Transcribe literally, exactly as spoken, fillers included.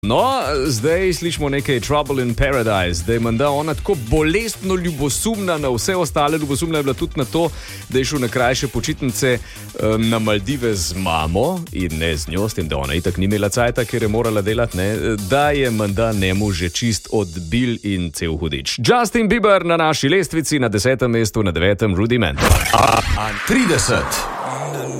No, zdaj slišimo nekaj Trouble in Paradise, da je menda ona tako bolestno ljubosumna na vse ostale, ljubosumna je bila tudi na to, da je šel na krajše počitnice um, na Maldive z mamo in ne z njo, s tem, da ona itak ni imela cajta, ker je morala delati, ne, da je menda njemu že čist odbil in cel hudič. Justin Bieber na naši lestvici, na desetem mestu, na devetem Rudiment. trideset.